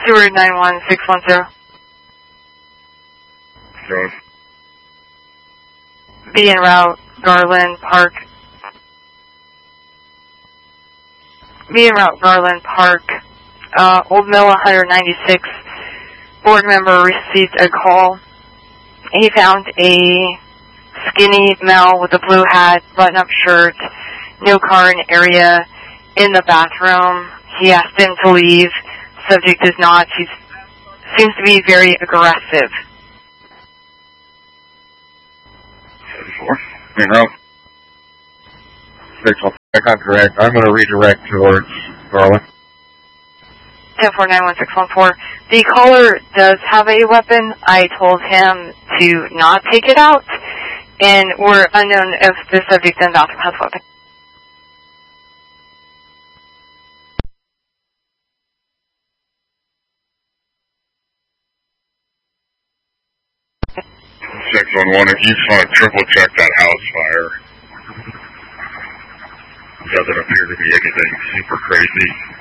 Stewart 91610. Good. Be en route, Garland Park. Be en route, Garland Park. Old Mill 196. Board member received a call. He found a skinny male with a blue hat, button-up shirt, no car in area, in the bathroom. He asked him to leave. Subject is not. He seems to be very aggressive. 34. En route. 6, I'll check on correct. I'm going to redirect towards Garland. 10-4-9-1-6-1-4. The caller does have a weapon. I told him to not take it out, and we're unknown if the subject in the bathroom has a weapon. Six on one. If you just want to triple check that house fire, doesn't appear to be anything super crazy.